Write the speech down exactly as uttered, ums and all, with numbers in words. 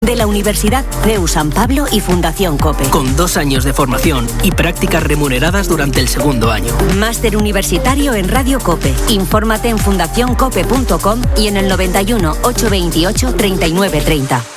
de la Universidad C E U San Pablo y Fundación COPE. Con dos años de formación y prácticas remuneradas durante el segundo año. Máster universitario en Radio COPE. Infórmate en fundación cope punto com y en el noventa y uno, ochocientos veintiocho, treinta y nueve treinta.